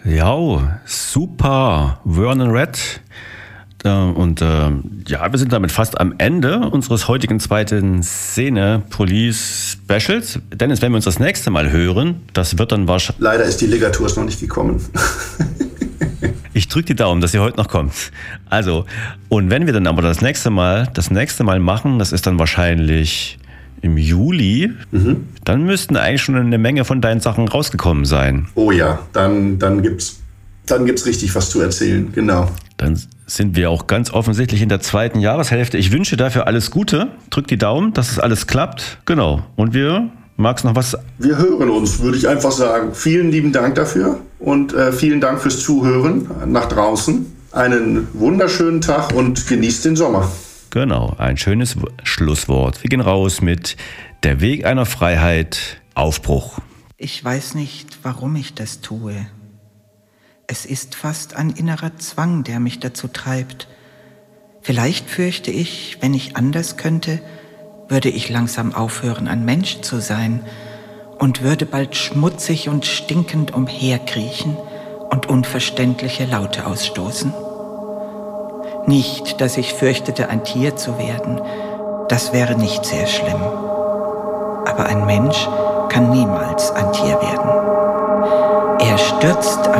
Ja, super. Vernon Red. Wir sind damit fast am Ende unseres heutigen zweiten Szene-Police-Specials. Dennis, wenn wir uns das nächste Mal hören, das wird dann wahrscheinlich... Leider ist die Ligatur noch nicht gekommen. Ich drücke die Daumen, dass sie heute noch kommt. Also, und wenn wir dann aber das nächste Mal machen, das ist dann wahrscheinlich im Juli, dann müssten eigentlich schon eine Menge von deinen Sachen rausgekommen sein. Oh ja, dann gibt's richtig was zu erzählen, genau. Dann sind wir auch ganz offensichtlich in der zweiten Jahreshälfte. Ich wünsche dafür alles Gute. Drück die Daumen, dass es alles klappt. Genau. Und magst noch was? Wir hören uns, würde ich einfach sagen. Vielen lieben Dank dafür und vielen Dank fürs Zuhören nach draußen. Einen wunderschönen Tag und genießt den Sommer. Genau, ein schönes Schlusswort. Wir gehen raus mit Der Weg einer Freiheit, Aufbruch. Ich weiß nicht, warum ich das tue. Es ist fast ein innerer Zwang, der mich dazu treibt. Vielleicht fürchte ich, wenn ich anders könnte, würde ich langsam aufhören, ein Mensch zu sein und würde bald schmutzig und stinkend umherkriechen und unverständliche Laute ausstoßen. Nicht, dass ich fürchtete, ein Tier zu werden. Das wäre nicht sehr schlimm. Aber ein Mensch kann niemals ein Tier werden. Er stürzt